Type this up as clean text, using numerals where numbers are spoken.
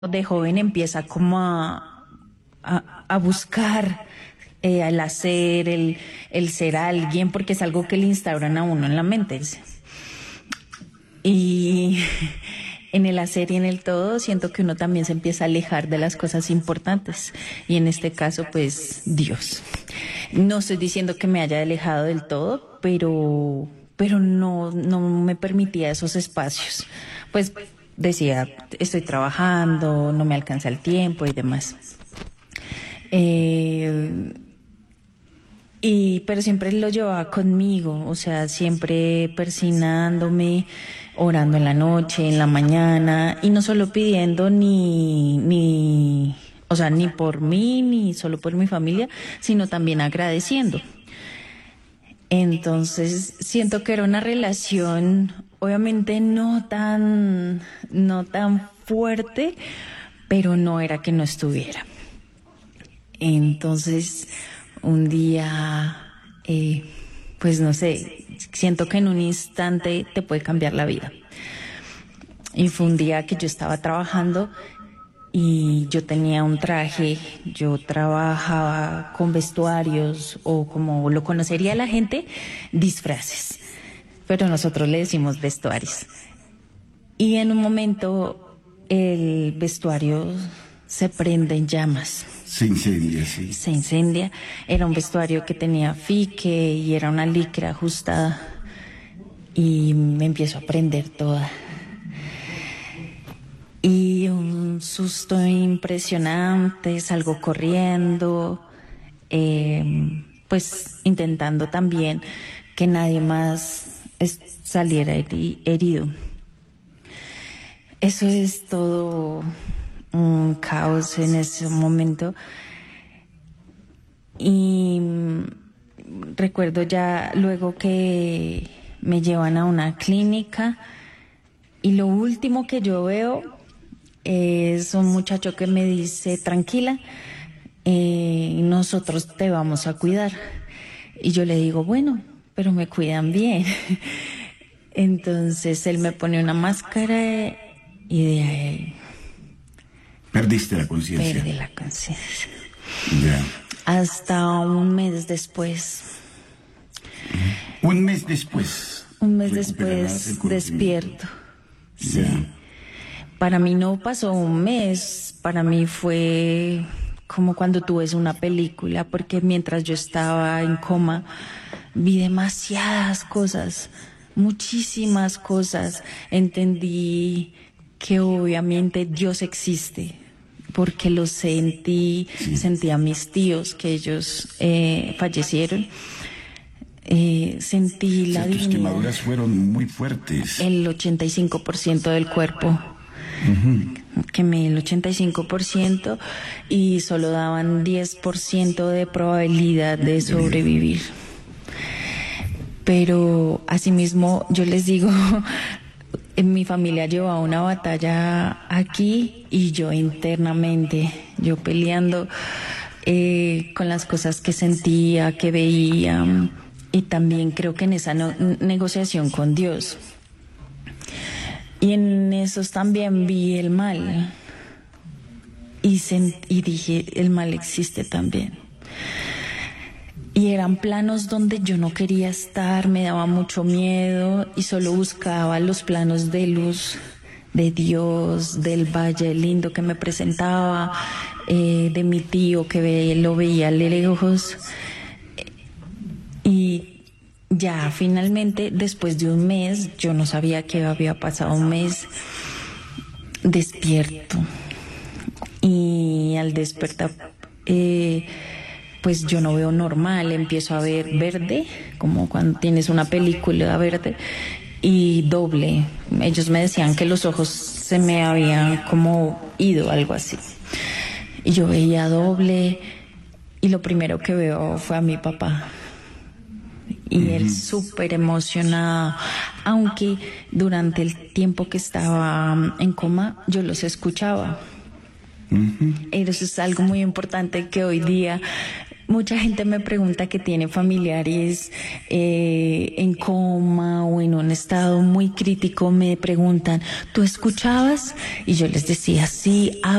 de joven empieza como a buscar el hacer, el ser alguien, porque es algo que le instauran a uno en la mente. Y en el hacer y en el todo siento que uno también se empieza a alejar de las cosas importantes. Y en este caso, pues, Dios. No estoy diciendo que me haya alejado del todo, pero no me permitía esos espacios. Pues decía, estoy trabajando, no me alcanza el tiempo y demás. Pero siempre lo llevaba conmigo, o sea, siempre persignándome, orando en la noche, en la mañana, y no solo pidiendo o sea, ni por mí, ni solo por mi familia, sino también agradeciendo. Entonces, siento que era una relación, obviamente no tan fuerte, pero no era que no estuviera. Entonces, un día, pues no sé, siento que en un instante te puede cambiar la vida. Y fue un día que yo estaba trabajando y yo tenía un traje, yo trabajaba con vestuarios o como lo conocería la gente, disfraces, pero nosotros le decimos vestuarios. Y en un momento el vestuario se prende en llamas. Se incendia, sí. Se incendia. Era un vestuario que tenía fique y era una licra ajustada. Y me empiezo a prender toda. Y un susto impresionante, salgo corriendo, pues intentando también que nadie más saliera herido. Eso es todo un caos en ese momento. Y recuerdo ya luego que me llevan a una clínica y lo último que yo veo es un muchacho que me dice, tranquila, nosotros te vamos a cuidar. Y yo le digo, bueno, pero me cuidan bien. Entonces él me pone una máscara y de ahí... Perdiste la conciencia. Perdí la conciencia. Ya. Hasta un mes después. Un mes después. Un mes después despierto. Sí. Ya. Para mí no pasó un mes, para mí fue como cuando tú ves una película, porque mientras yo estaba en coma vi demasiadas cosas, muchísimas cosas. Entendí que obviamente Dios existe, porque lo sentí, sentí a mis tíos que ellos fallecieron. Sentí la Tus dignidad. quemaduras fueron muy fuertes. El 85% del cuerpo. Quemé el 85% y solo daban 10% de probabilidad de sobrevivir. Pero asimismo yo les digo, en mi familia llevaba una batalla aquí y yo internamente, yo peleando con las cosas que sentía, que veía, y también creo que en esa negociación con Dios. Y en esos también vi el mal y dije, el mal existe también. Y eran planos donde yo no quería estar, me daba mucho miedo y solo buscaba los planos de luz de Dios, del valle lindo que me presentaba, de mi tío que lo veía lejos. Y ya finalmente, después de un mes, yo no sabía que había pasado un mes, despierto. Y al despertar, pues yo no veo normal, empiezo a ver verde, como cuando tienes una película verde, y doble. Ellos me decían que los ojos se me habían como ido, algo así. Y yo veía doble, y lo primero que veo fue a mi papá. Y él súper emocionado, aunque durante el tiempo que estaba en coma yo los escuchaba. Eso es algo muy importante que hoy día Mucha gente me pregunta que tiene familiares en coma o en un estado muy crítico. Me preguntan, ¿tú escuchabas? Y yo les decía, sí,